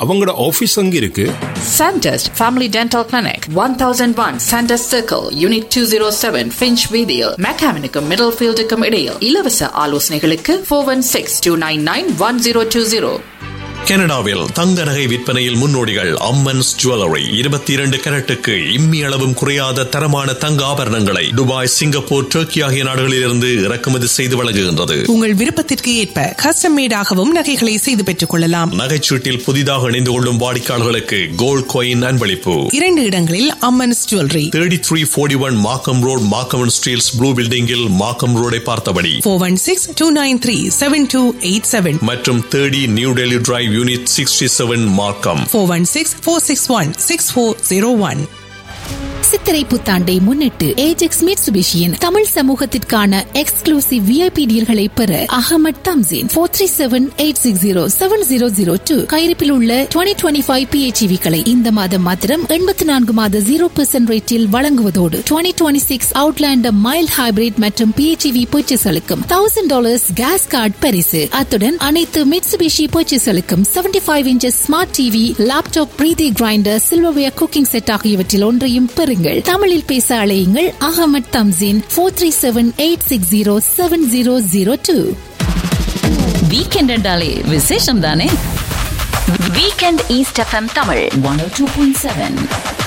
அவங்களோட ஆபீஸ் அங்க இருக்கு. Sandest Family Dental Clinic, 1001 Sandest Circle, Unit 207, Finch Video, Mechanical Middlefield இடையில். இலவச ஆலோசனைகளுக்கு 416-299-1020. கனடாவில் தங்க நகை விற்பனையில் முன்னோடிகள் அம்மன்ஸ் ஜுவல்லரி. 22 கரட்டுக்கு இம்மி அளவும் குறையாத தரமான தங்க ஆபரணங்களை துபாய், சிங்கப்பூர், டர்க்கி ஆகிய நாடுகளிலிருந்து இறக்குமதி செய்து வழங்குகின்றது. உங்கள் விருப்பத்திற்கு ஏற்ப கஸ்டம் மேடாகவும் நகைகளை செய்து பெற்றுக் கொள்ளலாம். நகைச்சீட்டில் புதிதாக இணைந்து கொள்ளும் வாடிக்கையாளர்களுக்கு கோல்ட் காயின் அன்பளிப்பு. 2 இடங்களில் அம்மன்ஸ் ஜுவல்லரி. 3341 மார்க்கம் ரோட், மார்க்கம் ஸ்டீல்ஸ் ப்ளூ பில்டிங்கில் மார்க்கம் ரோடை பார்த்தபடி. 416-293-7287 மற்றும் 30 new Delhi drive, Unit 67, Markham. 416-461-6401. சித்திரை புத்தாண்டை முன்னிட்டு ஏஜெக்ஸ் மிட்சுபிஷியின் தமிழ் சமூகத்திற்கான எக்ஸ்க்ளூசிவ் VIP டீல்களை பெற அகமட் தம்சீன் 437-860-7002 கையிருப்பில் உள்ள 2025 PHEV-களை இந்த மாதம் மாத்திரம் 84 மாத 0% ரேட்டில் வழங்குவதோடு 2026 அவுட்லாண்டர் மைல்ட் ஹைபிரிட் மற்றும் PHEV பர்ச்சேஸ்களுக்கும் $1000 கேஸ் கார்டு பரிசு. அத்துடன் அனைத்து Mitsubishi பர்ச்சேஸ்களுக்கும் 75 inches smart TV, laptop, பிரீதி கிரைண்டர், சில்வர்வேர் குக்கிங் செட் ஆகியவற்றில் ஒன்றையும் பெறுங்கள். தமிழில் பேச அழையுங்கள் அகமட் தம்சீன் 437-860-7002. வீக்கெண்ட் என்றாலே விசேஷம் தானே. Weekend east FM Tamil 102.7.